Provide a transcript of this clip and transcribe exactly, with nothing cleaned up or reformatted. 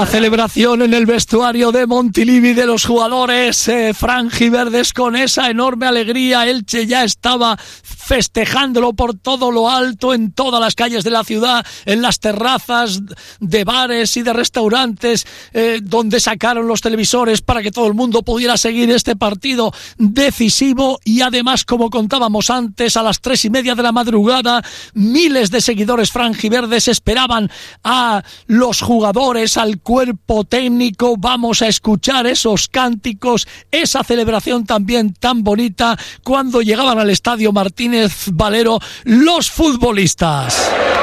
La celebración en el vestuario de Montilivi de los jugadores eh, franjiverdes con esa enorme alegría. Elche ya estaba festejándolo por todo lo alto, en todas las calles de la ciudad, en las terrazas de bares y de restaurantes, eh, donde sacaron los televisores para que todo el mundo pudiera seguir este partido decisivo. Y además, como contábamos antes, a las tres y media de la madrugada, miles de seguidores franjiverdes esperaban a los jugadores, al cuerpo técnico. Vamos a escuchar esos cánticos, esa celebración también tan bonita cuando llegaban al estadio Martínez Valero los futbolistas.